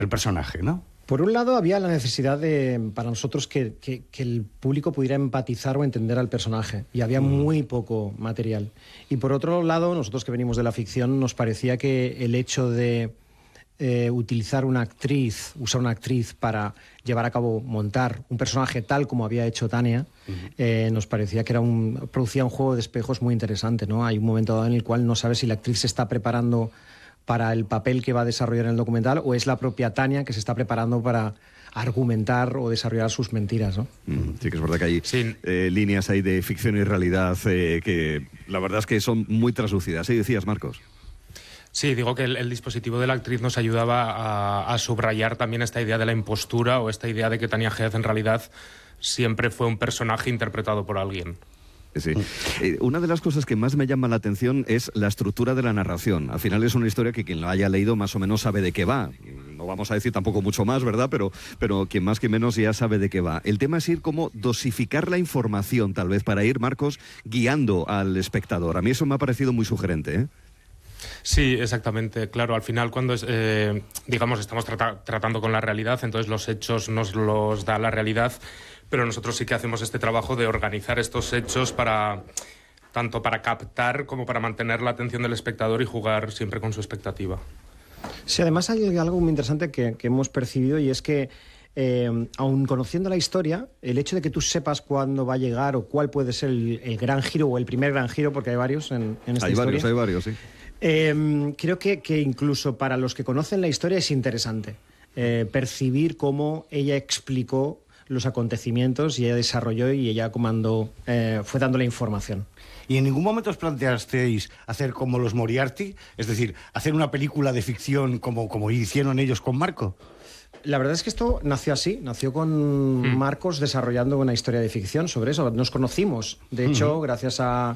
el personaje, ¿no? Por un lado, había la necesidad para nosotros que el público pudiera empatizar o entender al personaje, y había muy poco material. Y por otro lado, nosotros que venimos de la ficción, nos parecía que el hecho de usar una actriz para llevar a cabo, montar un personaje tal como había hecho Tania, nos parecía que producía un juego de espejos muy interesante, ¿no? Hay un momento dado en el cual no sabes si la actriz se está preparando para el papel que va a desarrollar en el documental o es la propia Tania que se está preparando para argumentar o desarrollar sus mentiras, ¿no? Sí, que es verdad que hay líneas ahí de ficción y realidad que la verdad es que son muy traslúcidas. ¿Sí decías, Marcos? Sí, digo que el dispositivo de la actriz nos ayudaba a subrayar también esta idea de la impostura o esta idea de que Tania Gez en realidad siempre fue un personaje interpretado por alguien. Sí. Una de las cosas que más me llama la atención es la estructura de la narración. Al final es una historia que quien lo haya leído más o menos sabe de qué va. No vamos a decir tampoco mucho más, ¿verdad? Pero quien más que menos ya sabe de qué va. El tema es ir como dosificar la información, tal vez, para ir, Marcos, guiando al espectador. A mí eso me ha parecido muy sugerente, ¿eh? Sí, exactamente. Claro, al final cuando digamos, estamos tratando con la realidad, entonces los hechos nos los da la realidad, pero nosotros sí que hacemos este trabajo de organizar estos hechos tanto para captar como para mantener la atención del espectador y jugar siempre con su expectativa. Sí, además hay algo muy interesante que hemos percibido, y es que aun conociendo la historia, el hecho de que tú sepas cuándo va a llegar o cuál puede ser el gran giro o el primer gran giro, porque hay varios en esta historia. Hay varios, sí. Creo que incluso para los que conocen la historia es interesante percibir cómo ella explicó los acontecimientos y ella desarrolló y ella fue dando la información. ¿Y en ningún momento os planteasteis hacer como los Moriarty? Es decir, hacer una película de ficción como hicieron ellos con Marco. La verdad es que esto nació así, nació con Marcos desarrollando una historia de ficción sobre eso. Nos conocimos, de hecho, gracias a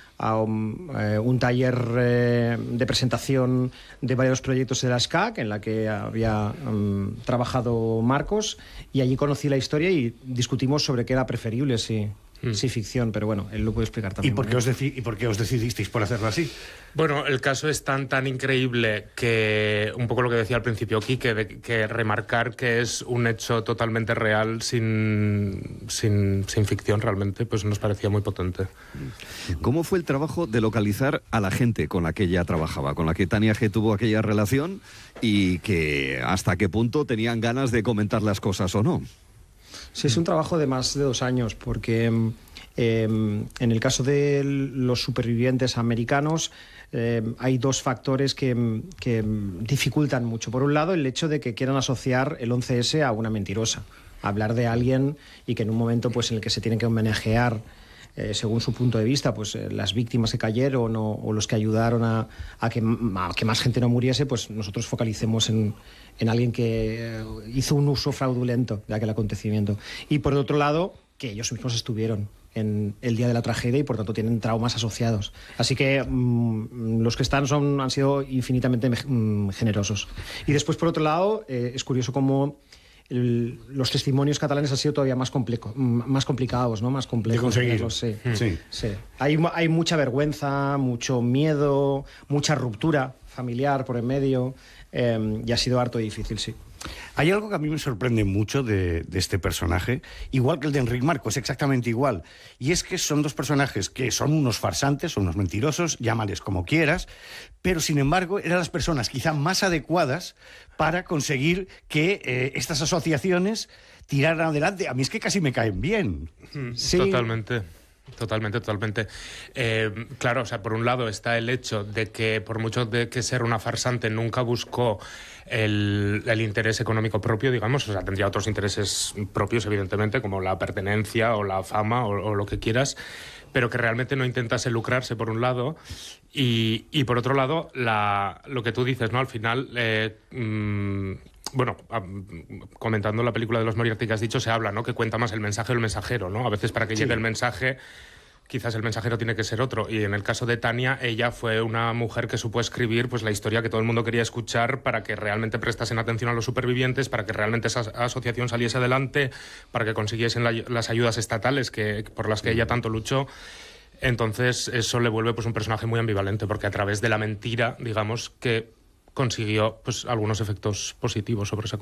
un taller de presentación de varios proyectos de la SCAC en la que había trabajado Marcos, y allí conocí la historia y discutimos sobre qué era preferible, si ficción, pero bueno, él lo puede explicar también. ¿Y por qué os decidisteis por hacerlo así? Bueno, el caso es tan increíble que, un poco lo que decía al principio Quique, que remarcar que es un hecho totalmente real sin ficción realmente, pues nos parecía muy potente. ¿Cómo fue el trabajo de localizar a la gente con la que ella trabajaba, con la que Tania G tuvo aquella relación, y que hasta qué punto tenían ganas de comentar las cosas o no? Sí, es un trabajo de más de 2 años, porque en el caso de los supervivientes americanos hay 2 factores que dificultan mucho. Por un lado, el hecho de que quieran asociar el 11S a una mentirosa, hablar de alguien y que en un momento pues, en el que se tienen que homenajear según su punto de vista, pues las víctimas que cayeron o los que ayudaron a que más gente no muriese, pues nosotros focalicemos en alguien que hizo un uso fraudulento de aquel acontecimiento. Y por otro lado, que ellos mismos estuvieron en el día de la tragedia y por tanto tienen traumas asociados. Así que los que han sido infinitamente generosos. Y después, por otro lado, es curioso cómo los testimonios catalanes han sido todavía más complicados, ¿no? Más complejos de conseguir. Sí. Hay mucha vergüenza, mucho miedo, mucha ruptura familiar por en medio, y ha sido harto difícil, sí. Hay algo que a mí me sorprende mucho de este personaje, igual que el de Enric Marcos, exactamente igual, y es que son 2 personajes que son unos farsantes, son unos mentirosos, llámales como quieras, pero sin embargo eran las personas quizá más adecuadas para conseguir que estas asociaciones tiraran adelante. A mí es que casi me caen bien. Sí. Totalmente. Claro, o sea, por un lado está el hecho de que, por mucho de que ser una farsante, nunca buscó el interés económico propio, digamos, o sea, tendría otros intereses propios, evidentemente, como la pertenencia o la fama o lo que quieras, pero que realmente no intentase lucrarse, por un lado, y por otro lado, lo que tú dices, ¿no? Al final, bueno, comentando la película de los Moriarty que has dicho, se habla, ¿no?, que cuenta más el mensaje o el mensajero, ¿no? A veces para que llegue el mensaje, quizás el mensajero tiene que ser otro. Y en el caso de Tania, ella fue una mujer que supo escribir pues la historia que todo el mundo quería escuchar para que realmente prestasen atención a los supervivientes, para que realmente esa asociación saliese adelante, para que consiguiesen las ayudas estatales por las que ella tanto luchó. Entonces eso le vuelve pues un personaje muy ambivalente, porque a través de la mentira, digamos, que consiguió pues algunos efectos positivos sobre esa